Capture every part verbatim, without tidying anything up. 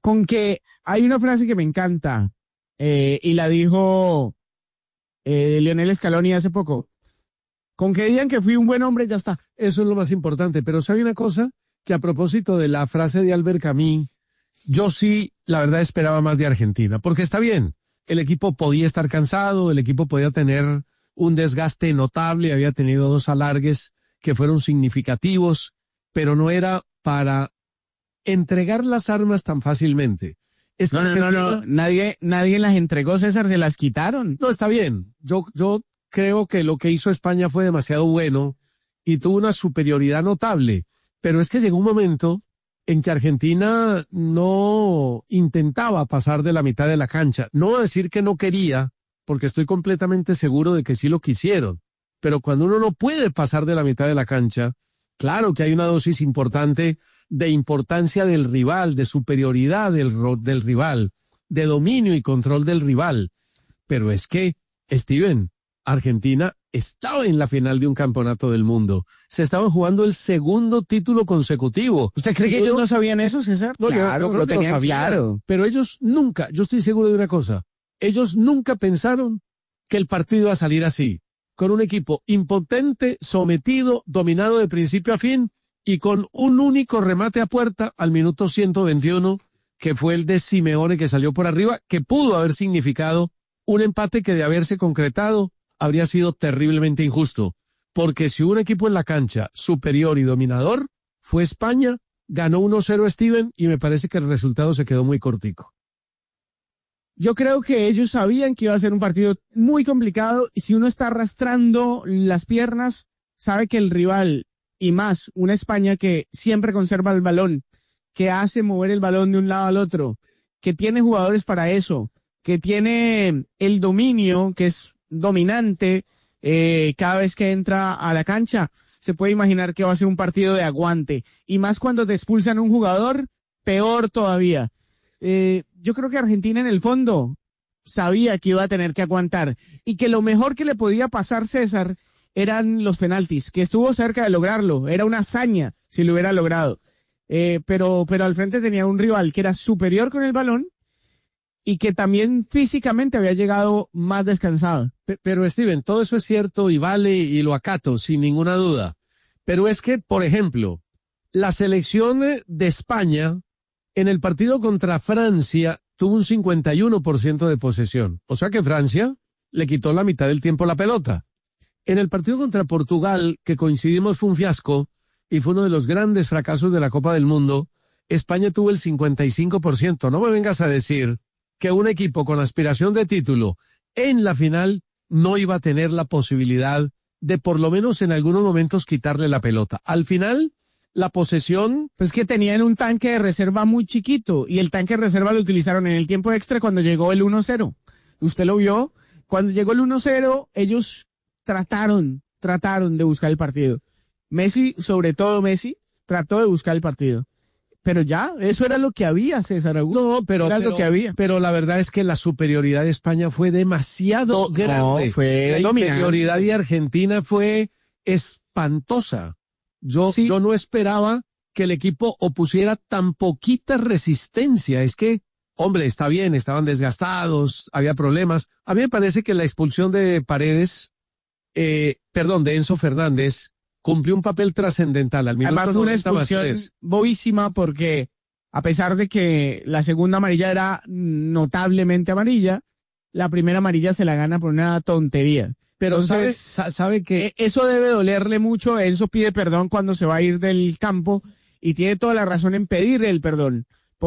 Con que hay una frase que me encanta, eh, y la dijo eh, Lionel Scaloni hace poco. Con que digan que fui un buen hombre, ya está. Eso es lo más importante. Pero ¿sabe una cosa? Que a propósito de la frase de Albert Camus, yo sí, la verdad, esperaba más de Argentina. Porque está bien, el equipo podía estar cansado, el equipo podía tener un desgaste notable, había tenido dos alargues que fueron significativos, pero no era para entregar las armas tan fácilmente. Es que No, no, no, no, nadie, nadie las entregó, César, se las quitaron. No, está bien. Yo, yo creo que lo que hizo España fue demasiado bueno y tuvo una superioridad notable. Pero es que llegó un momento en que Argentina no intentaba pasar de la mitad de la cancha. No voy a decir que no quería, porque estoy completamente seguro de que sí lo quisieron. Pero cuando uno no puede pasar de la mitad de la cancha, claro que hay una dosis importante de importancia del rival, de superioridad del, del rival, de dominio y control del rival. Pero es que, Steven, Argentina estaba en la final de un campeonato del mundo. Se estaban jugando el segundo título consecutivo. ¿Usted cree que ellos no sabían eso, César? No, claro, yo, yo creo lo que lo sabían, claro. Pero ellos nunca, yo estoy seguro de una cosa, ellos nunca pensaron que el partido iba a salir así, con un equipo impotente, sometido, dominado de principio a fin, y con un único remate a puerta al minuto ciento veintiuno, que fue el de Simeone que salió por arriba, que pudo haber significado un empate que de haberse concretado habría sido terriblemente injusto, porque si hubo un equipo en la cancha superior y dominador, fue España, ganó uno cero Steven, y me parece que el resultado se quedó muy cortico. Yo creo que ellos sabían que iba a ser un partido muy complicado, y si uno está arrastrando las piernas, sabe que el rival, y más una España que siempre conserva el balón, que hace mover el balón de un lado al otro, que tiene jugadores para eso, que tiene el dominio, que es dominante, eh, cada vez que entra a la cancha, se puede imaginar que va a ser un partido de aguante, y más cuando te expulsan un jugador, peor todavía. Eh, yo creo que Argentina en el fondo sabía que iba a tener que aguantar, y que lo mejor que le podía pasar, César, eran los penaltis, que estuvo cerca de lograrlo, era una hazaña si lo hubiera logrado, eh, pero, pero al frente tenía un rival que era superior con el balón, y que también físicamente había llegado más descansado. Pero Steven, todo eso es cierto y vale y lo acato sin ninguna duda. Pero es que, por ejemplo, la selección de España en el partido contra Francia tuvo un cincuenta y uno por ciento de posesión. O sea que Francia le quitó la mitad del tiempo la pelota. En el partido contra Portugal, que coincidimos fue un fiasco y fue uno de los grandes fracasos de la Copa del Mundo, España tuvo el cincuenta y cinco por ciento. No me vengas a decir que un equipo con aspiración de título en la final no iba a tener la posibilidad de por lo menos en algunos momentos quitarle la pelota. Al final, la posesión... Pues que tenían un tanque de reserva muy chiquito, y el tanque de reserva lo utilizaron en el tiempo extra cuando llegó el uno cero. Usted lo vio, cuando llegó el uno cero, ellos trataron, trataron de buscar el partido. Messi, sobre todo Messi, trató de buscar el partido. Pero ya, eso era lo que había, César Augusto. No, pero, era pero, lo que había. Pero la verdad es que la superioridad de España fue demasiado no, grande. No, fue la dominante. superioridad de Argentina fue espantosa. Yo, sí. yo no esperaba que el equipo opusiera tan poquita resistencia. Es que, hombre, está bien, estaban desgastados, había problemas. A mí me parece que la expulsión de Paredes, eh, perdón, de Enzo Fernández, cumplió un papel trascendental. Al minuto Además fue una expulsión bobísima, porque a pesar de que la segunda amarilla era notablemente amarilla, la primera amarilla se la gana por una tontería. Pero Entonces, sabe, sabe que... Eso debe dolerle mucho. Enzo pide perdón cuando se va a ir del campo, y tiene toda la razón en pedirle el perdón,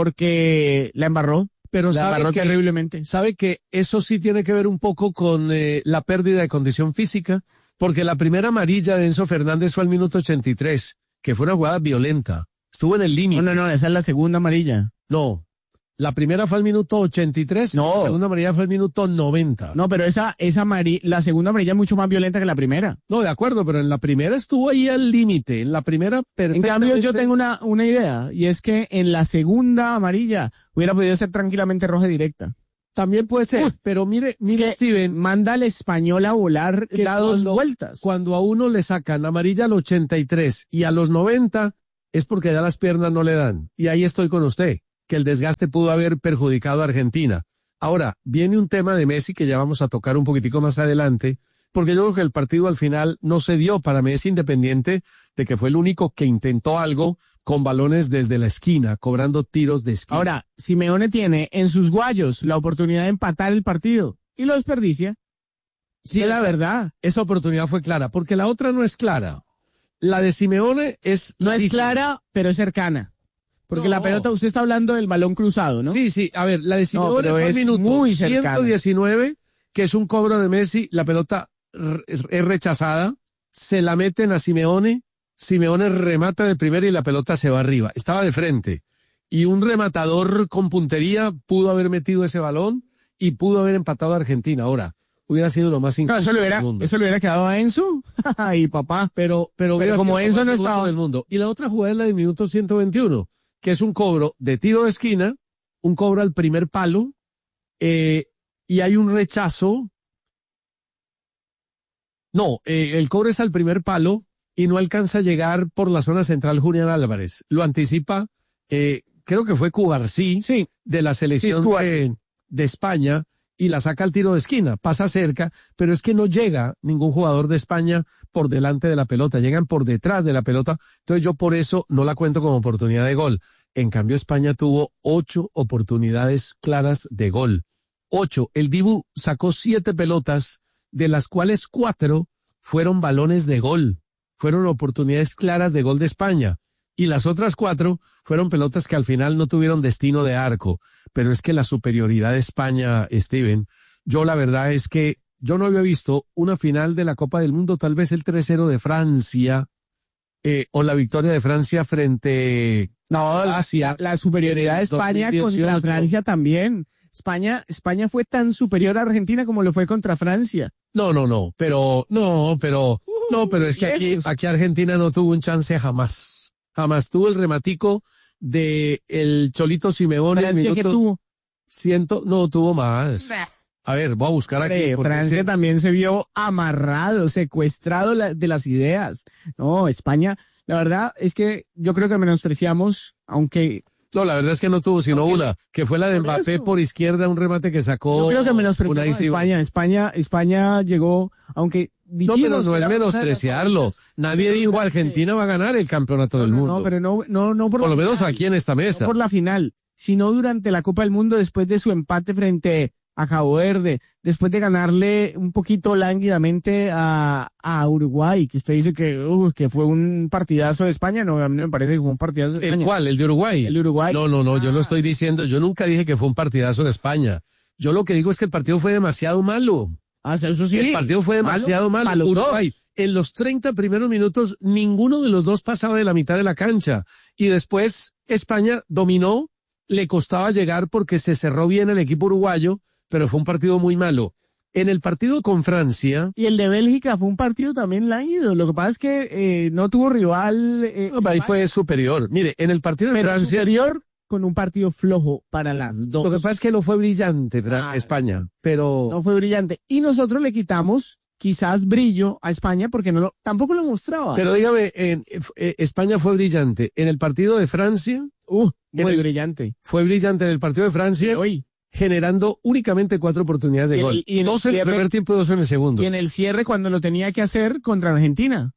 porque la embarró. Pero la sabe embarró que, terriblemente. Sabe que eso sí tiene que ver un poco con eh, la pérdida de condición física, porque la primera amarilla de Enzo Fernández fue al minuto ochenta y tres, que fue una jugada violenta. Estuvo en el límite. No, no, no, esa es la segunda amarilla. No, la primera fue al minuto ochenta y tres, no. La segunda amarilla fue al minuto noventa. No, pero esa, esa amarilla, la segunda amarilla es mucho más violenta que la primera. No, de acuerdo, pero en la primera estuvo ahí al límite, en la primera perfectamente... En cambio, yo tengo una, una idea, y es que en la segunda amarilla hubiera podido ser tranquilamente roja directa. También puede ser, Uy, pero mire, mire, es que Steven, manda al Español a volar, que da dos vueltas. Cuando a uno le sacan amarilla al ochenta y tres y a los noventa, es porque ya las piernas no le dan. Y ahí estoy con usted. que el desgaste pudo haber perjudicado a Argentina. Ahora, viene un tema de Messi que ya vamos a tocar un poquitico más adelante, porque yo creo que el partido al final no se dio para Messi, independiente de que fue el único que intentó algo con balones desde la esquina, cobrando tiros de esquina. Ahora, Simeone tiene en sus guayos la oportunidad de empatar el partido y lo desperdicia. Sí, es la verdad. Esa oportunidad fue clara, porque la otra no es clara. La de Simeone es No es clarísima. clara, pero es cercana. Porque No. la pelota, usted está hablando del balón cruzado, ¿no? Sí, sí, a ver, la de No, Simeone pero fue al es minuto muy cercana. ciento diecinueve, que es un cobro de Messi, la pelota r- es es rechazada, se la meten a Simeone, Simeone remata de primera y la pelota se va arriba. Estaba de frente. Y un rematador con puntería pudo haber metido ese balón y pudo haber empatado a Argentina. Ahora, hubiera sido lo más No, injusto eso le del hubiera, mundo. eso le hubiera quedado a Enzo. Y papá. Pero, pero, hubiera como sido lo Enzo más no injusto estaba. del mundo. Y la otra jugada es la del minuto ciento veintiuno, que es un cobro de tiro de esquina, un cobro al primer palo, eh, y hay un rechazo. No, eh, el cobro es al primer palo y no alcanza a llegar por la zona central Julián Álvarez. Lo anticipa, eh, creo que fue Cubarsí, Sí. de la Sí, selección es Cubarsí. de, de España, y la saca al tiro de esquina, pasa cerca, pero es que no llega ningún jugador de España por delante de la pelota, llegan por detrás de la pelota, entonces yo por eso no la cuento como oportunidad de gol. En cambio España tuvo ocho oportunidades claras de gol. Ocho. El Dibu sacó siete pelotas, de las cuales cuatro fueron balones de gol, fueron oportunidades claras de gol de España. Y las otras cuatro fueron pelotas que al final no tuvieron destino de arco. Pero es que la superioridad de España, Steven, yo la verdad es que yo no había visto una final de la Copa del Mundo, tal vez el tres cero de Francia, eh, o la victoria de Francia frente No, a la, Asia. la superioridad de España dos mil dieciocho. contra Francia también. España, España fue tan superior a Argentina como lo fue contra Francia. No, no, no, pero, no, pero, no, pero es que aquí, lejos. aquí Argentina no tuvo un chance jamás. Jamás tuvo el rematico de el Cholito Simeone en el Francia que minuto tuvo. ciento, no tuvo más. A ver, voy a buscar aquí. Hombre, porque Francia es que- también se vio amarrado, secuestrado la- de las ideas. No, España, la verdad es que yo creo que menospreciamos, aunque No, la verdad es que no tuvo sino Aunque- una, que fue la de Por Mbappé eso. por izquierda, un remate que sacó. yo creo que menospreciamos Unai a Simón. España. España, España llegó, aunque No, dijimos pero no que es era una de las menospreciarlo. favoritas, Nadie pero dijo durante- Argentina va a ganar el campeonato No, del no, mundo. no, pero no, no, no por, por lo la menos final, aquí en esta no mesa. por la final, sino durante la Copa del Mundo después de su empate frente a Cabo Verde, después de ganarle un poquito lánguidamente a, a Uruguay, que usted dice que, uh, que fue un partidazo de España. No, a mí me parece que fue un partidazo de ¿El España. cuál? ¿El de Uruguay? El de Uruguay. No, no, no, yo lo Ah. estoy diciendo. Yo nunca dije que fue un partidazo de España. Yo lo que digo es que el partido fue demasiado malo. Ah, eso sí. El partido fue demasiado malo. Malo, Uruguay, en los treinta primeros minutos, ninguno de los dos pasaba de la mitad de la cancha. Y después, España dominó, le costaba llegar porque se cerró bien el equipo uruguayo, pero fue un partido muy malo. En el partido con Francia, Y el de Bélgica fue un partido también lánguido. Lo que pasa es que eh, no tuvo rival. Eh, ahí fue superior. Mire, en el partido de pero Francia, superior con un partido flojo para las dos. lo que pasa es que no fue brillante Fra- Ah. España, pero... No fue brillante. Y nosotros le quitamos quizás brillo a España porque no lo, tampoco lo mostraba. Pero dígame, en, eh, España fue brillante. En el partido de Francia, uh, en muy el- brillante. fue brillante en el partido de Francia, Hoy. generando únicamente cuatro oportunidades de Y en gol. el- y en el dos en el cierre- primer tiempo y dos en el segundo. Y en el cierre cuando lo tenía que hacer contra Argentina.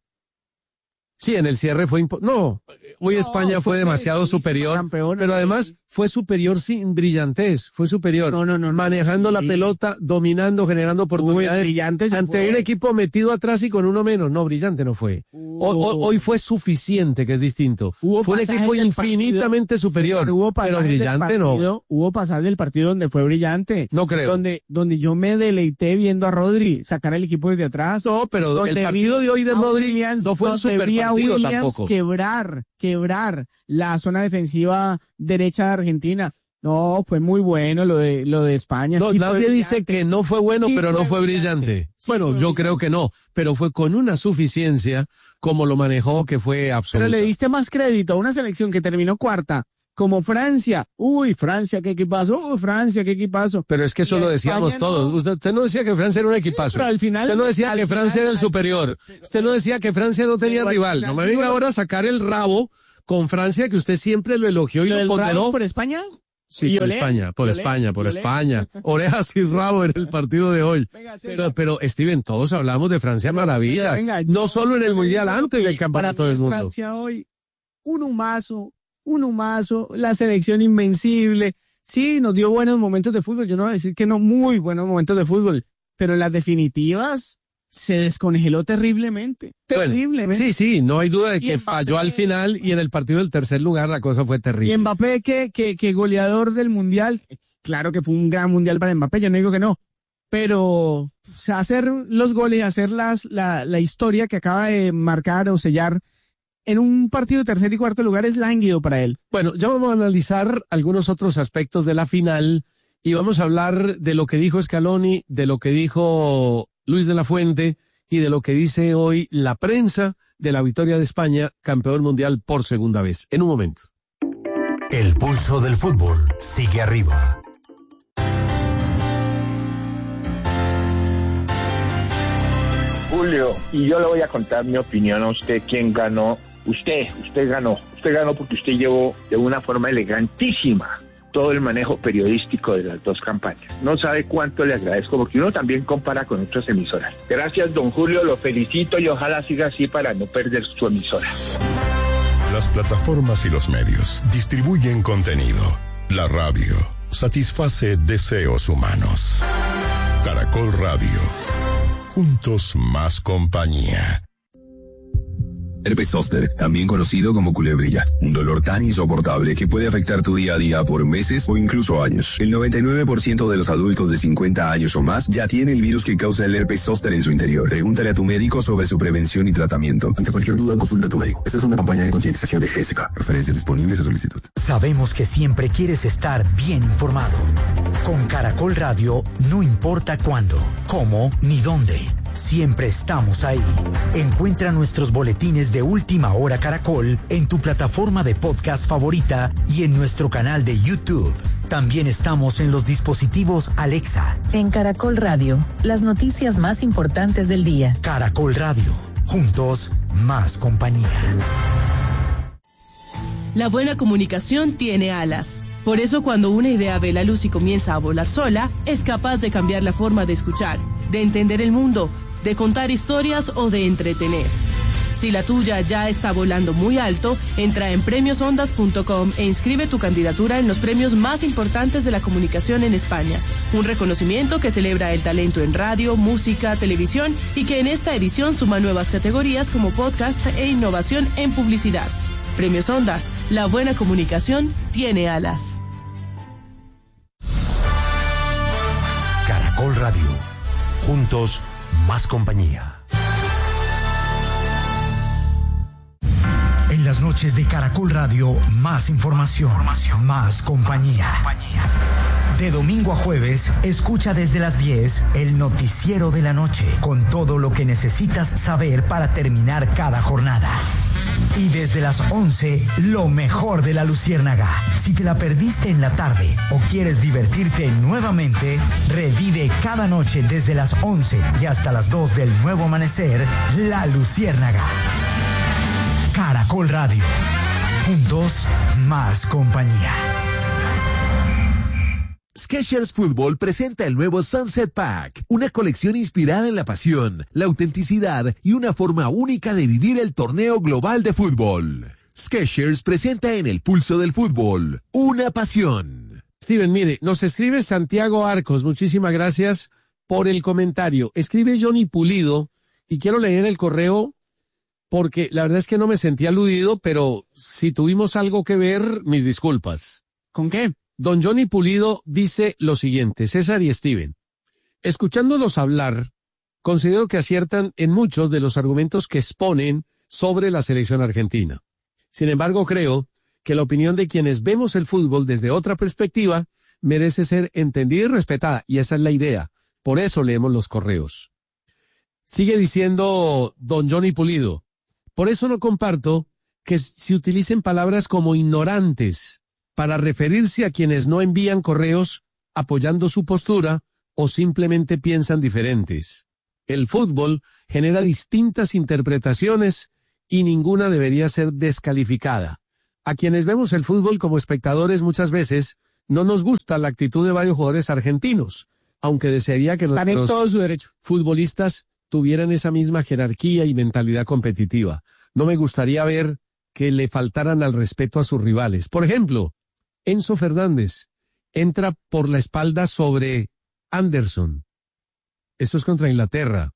Sí, en el cierre fue... impo- No, hoy No, España fue demasiado Messi, superior, campeón, pero además Messi. fue superior sin brillantez, fue superior. No, no, no, no, manejando sí. la pelota, dominando, generando oportunidades. brillante se ante fue. un equipo metido atrás y con uno menos. No, brillante no fue. Hoy, hoy- hoy fue suficiente, que es distinto. Hubo Fue un pasajes equipo del infinitamente partido, superior, César, hubo pero pasajes del brillante no. partido, Hubo pasajes del partido donde fue brillante. No creo. Donde, donde yo me deleité viendo a Rodri sacar el equipo desde atrás. No, pero Donde el vi partido de hoy de a Rodri Williams, no fue un donde super vi a partido Williams tampoco. quebrar, quebrar la zona defensiva derecha de Argentina. No, fue muy bueno lo de, lo de España. No, sí fue nadie dice brillante. que no fue bueno, Sí pero no fue fue brillante. brillante. Sí Bueno, fue yo creo que no, pero fue con una suficiencia como lo manejó que fue Pero absoluta. le diste más crédito a una selección que terminó cuarta, como Francia. Uy, Francia, qué equipazo. Uy, Francia, qué equipazo. Pero es que eso Y lo a decíamos España todos. no. Usted, usted no decía que Francia era un equipazo. pero al final- usted no decía al que Francia final- era el al- superior. Usted no decía que Francia no tenía Pero al rival. final No me digo venga lo- ahora a sacar el rabo con Francia, que usted siempre lo elogió y ¿Lo lo del ponderó. Ramos por España? Sí, ¿Y por olé? España, por ¿Y olé? España, por ¿Y olé? España. Orejas y rabo en el partido de hoy. Venga, César. Pero, pero, Steven, todos hablamos de Francia maravilla. Venga, venga, no yo- solo en el yo Mundial, digo antes que del Campeonato para mí del es Mundo. Francia hoy, un humazo, un humazo, la selección invencible. Sí, nos dio buenos momentos de fútbol. Yo no voy a decir que no, muy buenos momentos de fútbol. Pero en las definitivas se descongeló terriblemente. Bueno, Terriblemente. sí, sí, no hay duda de Y que Mbappé- falló al final y en el partido del tercer lugar la cosa fue Y terrible. Mbappé, que, que, que goleador del Mundial. Claro que fue un gran Mundial para Mbappé, yo no digo que no. Pero, o sea, hacer los goles, hacer las, la, la historia que acaba de marcar o sellar en un partido de tercer y cuarto lugar es lánguido para él. Bueno, ya vamos a analizar algunos otros aspectos de la final y vamos a hablar de lo que dijo Scaloni, de lo que dijo Luis de la Fuente y de lo que dice hoy la prensa de la victoria de España, campeón mundial por segunda vez. En un momento. El pulso del fútbol sigue arriba. Julio, y yo le voy a contar mi opinión a usted, quién ganó. Usted, usted ganó. Usted ganó porque usted llevó de una forma elegantísima todo el manejo periodístico de las dos campañas. No sabe cuánto le agradezco porque uno también compara con otras emisoras. Gracias, don Julio, lo felicito y ojalá siga así para no perder su emisora. Las plataformas y los medios distribuyen contenido. La radio satisface deseos humanos. Caracol Radio. Juntos más compañía. Herpes zóster, también conocido como culebrilla, un dolor tan insoportable que puede afectar tu día a día por meses o incluso años. El noventa y nueve por ciento de los adultos de cincuenta años o más ya tiene el virus que causa el herpes zóster en su interior. Pregúntale a tu médico sobre su prevención y tratamiento. Ante cualquier duda, consulta a tu médico. Esta es una campaña de concientización de G S K. Referencias disponibles a solicitud. Sabemos que siempre quieres estar bien informado. Con Caracol Radio, no importa cuándo, cómo ni dónde. Siempre estamos ahí. Encuentra nuestros boletines de Última Hora Caracol en tu plataforma de podcast favorita y en nuestro canal de YouTube. También estamos en los dispositivos Alexa. En Caracol Radio, las noticias más importantes del día. Caracol Radio. Juntos, más compañía. La buena comunicación tiene alas. Por eso cuando una idea ve la luz y comienza a volar sola, es capaz de cambiar la forma de escuchar, de entender el mundo, de contar historias o de entretener. Si la tuya ya está volando muy alto, entra en premios ondas punto com e inscribe tu candidatura en los premios más importantes de la comunicación en España. Un reconocimiento que celebra el talento en radio, música, televisión y que en esta edición suma nuevas categorías como podcast e innovación en publicidad. Premios Ondas, la buena comunicación tiene alas. Caracol Radio. Juntos, más compañía. En las noches de Caracol Radio, más información, más compañía. De domingo a jueves, escucha desde las diez el noticiero de la noche, con todo lo que necesitas saber para terminar cada jornada. Y desde las once, lo mejor de la Luciérnaga. Si te la perdiste en la tarde o quieres divertirte nuevamente, revive cada noche desde las once y hasta las dos del nuevo amanecer, La Luciérnaga. Caracol Radio. Juntos, más compañía. Skechers Fútbol presenta el nuevo Sunset Pack, una colección inspirada en la pasión, la autenticidad y una forma única de vivir el torneo global de fútbol. Skechers presenta en el pulso del fútbol, una pasión. Steven, mire, nos escribe Santiago Arcos, muchísimas gracias por el comentario. Escribe Johnny Pulido y quiero leer el correo porque la verdad es que no me sentí aludido, pero si tuvimos algo que ver, mis disculpas. ¿Con qué? Don Johnny Pulido dice lo siguiente: César y Steven, escuchándolos hablar, considero que aciertan en muchos de los argumentos que exponen sobre la selección argentina. Sin embargo, creo que la opinión de quienes vemos el fútbol desde otra perspectiva merece ser entendida y respetada, y esa es la idea. Por eso leemos los correos. Sigue diciendo don Johnny Pulido, por eso no comparto que se utilicen palabras como ignorantes para referirse a quienes no envían correos apoyando su postura o simplemente piensan diferentes. El fútbol genera distintas interpretaciones y ninguna debería ser descalificada. A quienes vemos el fútbol como espectadores muchas veces no nos gusta la actitud de varios jugadores argentinos, aunque desearía que Están en nuestros todo su derecho. futbolistas tuvieran esa misma jerarquía y mentalidad competitiva. No me gustaría ver que le faltaran al respeto a sus rivales. Por ejemplo, Enzo Fernández entra por la espalda sobre Anderson. Esto es contra Inglaterra.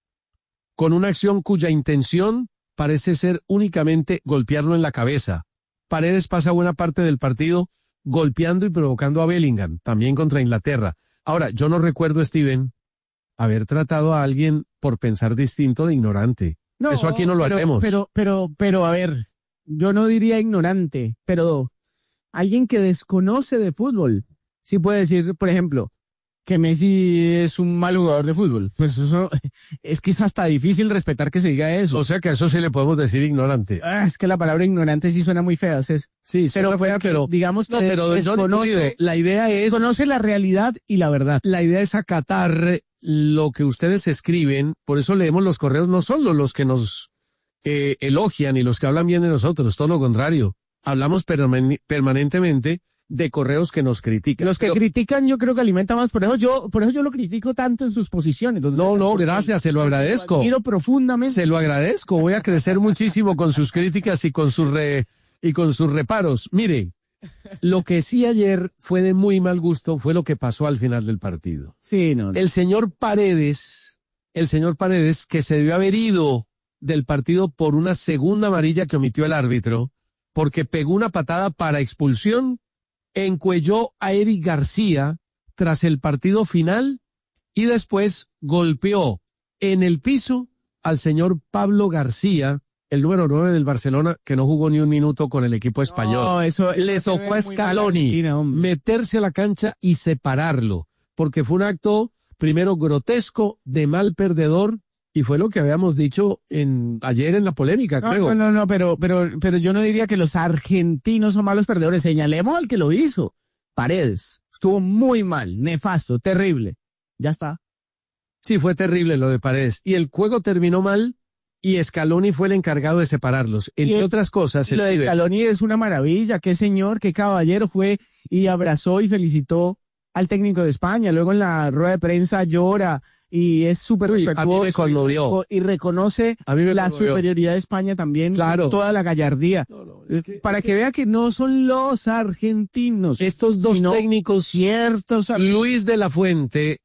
Con una acción cuya intención parece ser únicamente golpearlo en la cabeza. Paredes pasa buena parte del partido golpeando y provocando a Bellingham, también contra Inglaterra. Ahora, yo no recuerdo, Steven, haber tratado a alguien por pensar distinto de ignorante. No, eso aquí no lo pero, hacemos. Pero, pero, pero, a ver, yo no diría ignorante, pero alguien que desconoce de fútbol. Sí puede decir, por ejemplo, que Messi es un mal jugador de fútbol. Pues eso, es que es hasta difícil respetar que se diga eso. O sea que a eso sí le podemos decir ignorante. Ah, es que la palabra ignorante sí suena muy fea, es, sí, pero, fea, pues, pero digamos que no, pero desconoce, la idea es conoce la realidad y la verdad. La idea es acatar lo que ustedes escriben, por eso leemos los correos, no solo los que nos eh, elogian y los que hablan bien de nosotros, todo lo contrario. Hablamos perman- permanentemente de correos que nos critican. Los que Pero, critican yo creo que alimentan más, por eso yo, por eso yo lo critico tanto en sus posiciones. Entonces, no, no, gracias, se lo agradezco. Lo admiro profundamente. Se lo agradezco, voy a crecer muchísimo con sus críticas y con sus re, y con sus reparos. Mire, lo que sí ayer fue de muy mal gusto fue lo que pasó al final del partido. Sí, no. no. El señor Paredes, el señor Paredes, que se debió haber ido del partido por una segunda amarilla que omitió el árbitro, porque pegó una patada para expulsión, encuelló a Eric García tras el partido final y después golpeó en el piso al señor Pablo García, el número nueve del Barcelona, que no jugó ni un minuto con el equipo español. No, eso, eso Le tocó a Scaloni meterse a la cancha y separarlo, porque fue un acto, primero, grotesco, de mal perdedor, y fue lo que habíamos dicho en ayer en la polémica, no, creo. No, no, no, pero, pero, pero yo no diría que los argentinos son malos perdedores. Señalemos al que lo hizo. Paredes. Estuvo muy mal, nefasto, terrible. Ya está. Sí, fue terrible lo de Paredes. Y el juego terminó mal y Scaloni fue el encargado de separarlos. Entre y, otras cosas. Y lo de Steven, Scaloni es una maravilla. Qué señor, qué caballero fue y abrazó y felicitó al técnico de España. Luego en la rueda de prensa llora y es súper respetuoso me conmovió. y reconoce a mí me la conmovió. superioridad de España también, claro. toda la gallardía. No, no, es que, para es que, que vea que no son los argentinos. Estos dos técnicos, ciertos Luis de la Fuente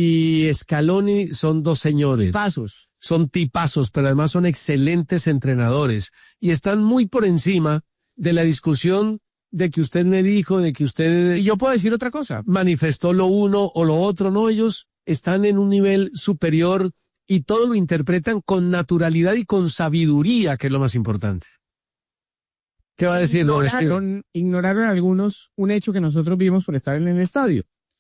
y Scaloni, son dos señores. Tipazos. Son tipazos, pero además son excelentes entrenadores y están muy por encima de la discusión de que usted me dijo, de que usted... Y yo puedo decir otra cosa. Manifestó lo uno o lo otro, no, ellos están en un nivel superior y todo lo interpretan con naturalidad y con sabiduría, que es lo más importante. ¿Qué va a decir, don Ignoraron, ignoraron algunos un hecho que nosotros vimos por estar en el estadio.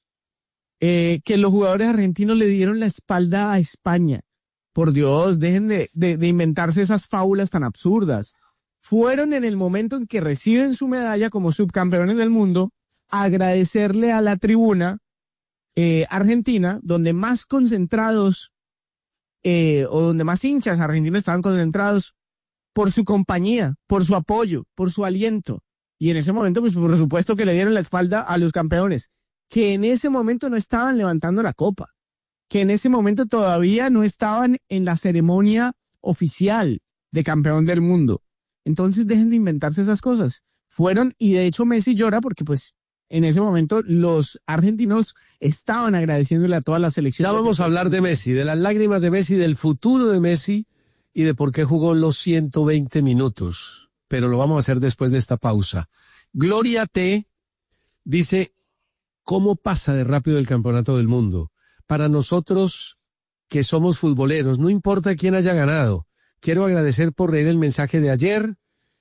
Eh, que los jugadores argentinos le dieron la espalda a España. Por Dios, dejen de, de, de inventarse esas fábulas tan absurdas. Fueron en el momento en que reciben su medalla como subcampeones del mundo a agradecerle a la tribuna eh, argentina, donde más concentrados eh, o donde más hinchas argentinos estaban concentrados por su compañía, por su apoyo, por su aliento. Y en ese momento, pues por supuesto que le dieron la espalda a los campeones, que en ese momento no estaban levantando la copa, que en ese momento todavía no estaban en la ceremonia oficial de campeón del mundo. Entonces dejen de inventarse esas cosas. Fueron, y de hecho Messi llora porque pues en ese momento los argentinos estaban agradeciéndole a toda la selección. Ya vamos a hablar de Messi, de las lágrimas de Messi, del futuro de Messi y de por qué jugó los ciento veinte minutos. Pero lo vamos a hacer después de esta pausa. Gloria T dice, ¿cómo pasa de rápido el campeonato del mundo? Para nosotros que somos futboleros, no importa quién haya ganado. Quiero agradecer por leer el mensaje de ayer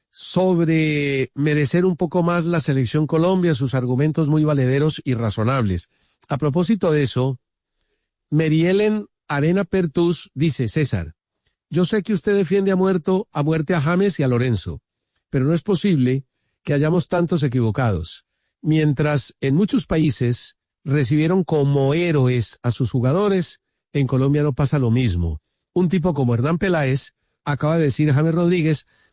sobre merecer un poco más la selección Colombia, sus argumentos muy valederos y razonables. A propósito de eso, Merielen Arena Pertus dice, César, yo sé que usted defiende a muerto, a muerte a James y a Lorenzo, pero no es posible que hayamos tantos equivocados. Mientras en muchos países recibieron como héroes a sus jugadores, en Colombia no pasa lo mismo. Un tipo como Hernán Peláez, acaba de decir James Rodríguez,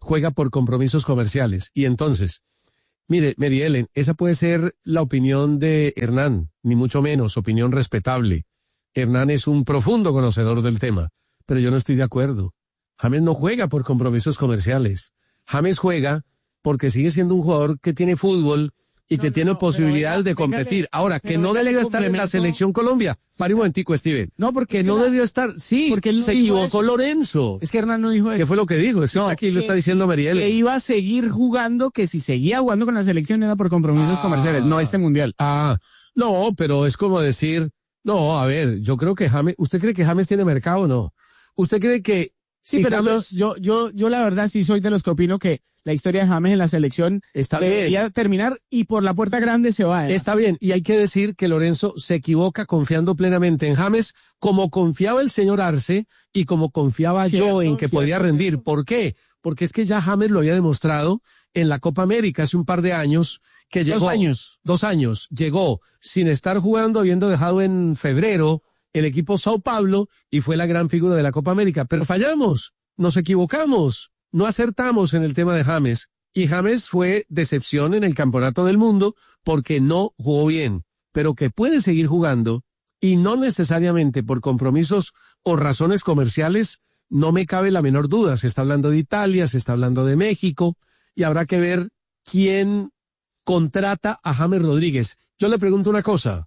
juega por compromisos comerciales. Y entonces, mire, Mary Ellen, esa puede ser la opinión de Hernán, ni mucho menos, opinión respetable. Hernán es un profundo conocedor del tema, pero yo no estoy de acuerdo. James no juega por compromisos comerciales. James juega porque sigue siendo un jugador que tiene fútbol y que no, tiene no, posibilidades de competir. Ahora, que no debió estar en la selección Colombia. Pare un momentico, Steven. No, porque que no la... debió estar. Sí, porque él se equivocó eso. Lorenzo. Es que Hernán no dijo eso. ¿Qué fue lo que dijo? Eso no, aquí lo está diciendo Mariel. Que iba a seguir jugando, que si seguía jugando con la selección era por compromisos ah, comerciales, no este mundial. Ah, no, pero es como decir, no, a ver, yo creo que James, ¿usted cree que James tiene mercado o no? ¿Usted cree que Sí, sí, pero James... yo, yo, yo la verdad sí soy de los que opino que la historia de James en la selección está debería bien. terminar y por la puerta grande se va. ¿eh? Está bien, y hay que decir que Lorenzo se equivoca confiando plenamente en James, como confiaba el señor Arce y como confiaba cierto, yo en que cierto, podría rendir. Cierto. ¿Por qué? Porque es que ya James lo había demostrado en la Copa América hace un par de años, que llegó... Dos años. Dos años. Llegó sin estar jugando, habiendo dejado en febrero el equipo Sao Paulo y fue la gran figura de la Copa América. Pero fallamos. Nos equivocamos, no acertamos en el tema de James, y James fue decepción en el Campeonato del Mundo porque no jugó bien, pero que puede seguir jugando, y no necesariamente por compromisos o razones comerciales, no me cabe la menor duda. Se está hablando de Italia, se está hablando de México, y habrá que ver quién contrata a James Rodríguez. Yo le pregunto una cosa,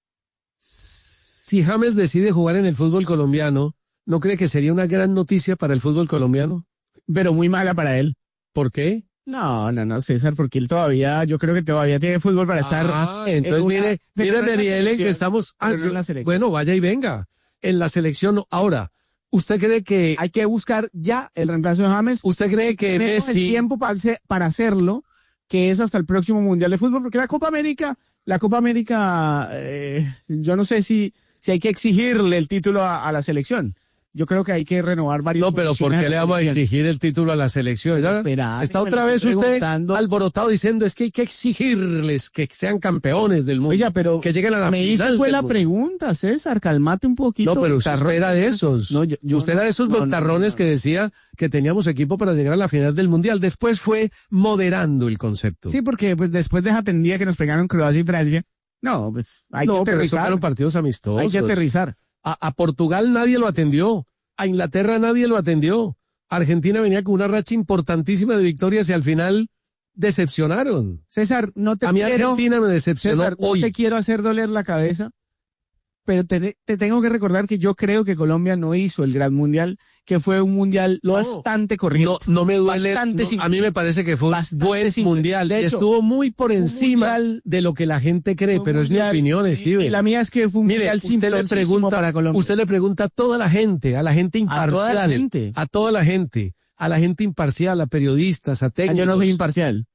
si James decide jugar en el fútbol colombiano, ¿no cree que sería una gran noticia para el fútbol colombiano? Pero muy mala para él. ¿Por qué? No, no, no, César, porque él todavía, yo creo que todavía tiene fútbol para estar. Ah, entonces una, mire, mire, Daniel, que estamos, ah, yo, bueno, vaya y venga. En la selección, ahora, ¿usted cree que hay que buscar ya el reemplazo de James? ¿Usted cree que Tenemos Messi... el tiempo para, para hacerlo, que es hasta el próximo Mundial de Fútbol, porque la Copa América, la Copa América, eh, yo no sé si, si hay que exigirle el título a, a la selección. Yo creo que hay que renovar varios. No, pero ¿por qué le vamos a exigir el título a la selección? ¿Ya? Espera, está otra vez usted alborotado diciendo es que hay que exigirles que sean campeones del mundo. Oiga, pero que lleguen a la me final. Esa fue la mundo. pregunta, César, calmate un poquito. No, pero usted era de esos. No, yo, yo, usted era de esos no, montarrones no, no. que decía que teníamos equipo para llegar a la final del mundial. Después fue moderando el concepto. Sí, porque pues después de esa tendida que nos pegaron Croacia y Francia, no, pues hay no, que aterrizar. No, pero partidos amistosos. Hay que aterrizar. A, a Portugal nadie lo atendió. A Inglaterra nadie lo atendió. Argentina venía con una racha importantísima de victorias y al final decepcionaron. César, no te a mí quiero... Argentina me decepcionó César, hoy. No te quiero hacer doler la cabeza, pero te, te tengo que recordar que yo creo que Colombia no hizo el gran mundial, que fue un mundial no, bastante corriente. No, no me duele. No, a mí me parece que fue un buen mundial. De hecho, estuvo muy por encima de lo que la gente cree, pero es mi opinión, Steven. Y la mía es que fue un Mire, mundial usted le pregunta para Colombia. Usted le pregunta a toda la gente, a la gente imparcial, a toda la gente, a toda la gente, a la gente imparcial, a periodistas, a técnicos. Yo no soy imparcial.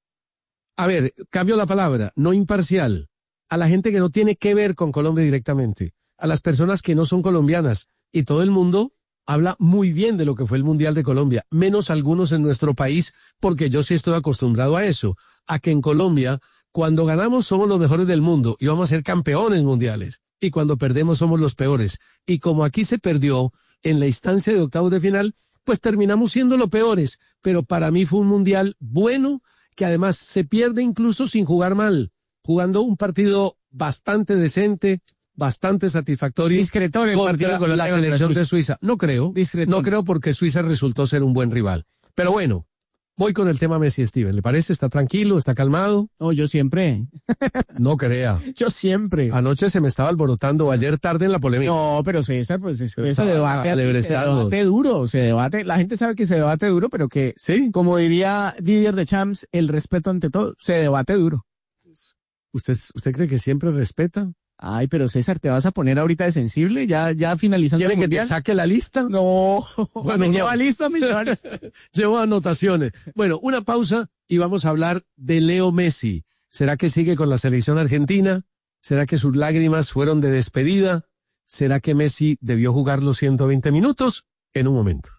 A ver, cambio la palabra, no imparcial. A la gente que no tiene que ver con Colombia directamente, a las personas que no son colombianas, y todo el mundo habla muy bien de lo que fue el Mundial de Colombia, menos algunos en nuestro país, porque yo sí estoy acostumbrado a eso, a que en Colombia, cuando ganamos somos los mejores del mundo y vamos a ser campeones mundiales, y cuando perdemos somos los peores. Y como aquí se perdió en la instancia de octavos de final, pues terminamos siendo los peores, pero para mí fue un Mundial bueno, que además se pierde incluso sin jugar mal, jugando un partido bastante decente, bastante satisfactorio discretón el contra con la selección de Suiza. No creo, discretón. no creo porque Suiza resultó ser un buen rival. Pero bueno, voy con el tema Messi, Steven. ¿Le parece? ¿Está tranquilo? ¿Está calmado? No, yo siempre. No crea. Yo siempre. Anoche se me estaba alborotando, ayer tarde en la polémica. No, pero César, pues es, ese debate, se debate duro, se debate, la gente sabe que se debate duro, pero que, ¿sí? Como diría Didier Deschamps, el respeto ante todo, se debate duro. ¿Usted, usted cree que siempre respeta? Ay, pero César, ¿te vas a poner ahorita de sensible? Ya, ya finalizando. ¿Quiere que te saque la lista? No. Bueno, me no. lleva lista, mi señores. Llevo anotaciones. Bueno, una pausa y vamos a hablar de Leo Messi. ¿Será que sigue con la selección argentina? ¿Será que sus lágrimas fueron de despedida? ¿Será que Messi debió jugar los ciento veinte minutos? En un momento.